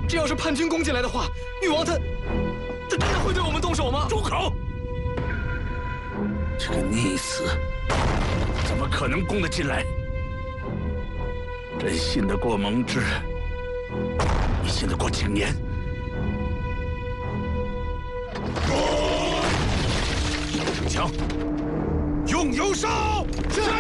这要是叛军攻进来的话，誉王他真的会对我们动手吗？ 住口！这个逆子怎么可能攻得进来？真信得过蒙挚？你信得过景年？城墙用油烧！是。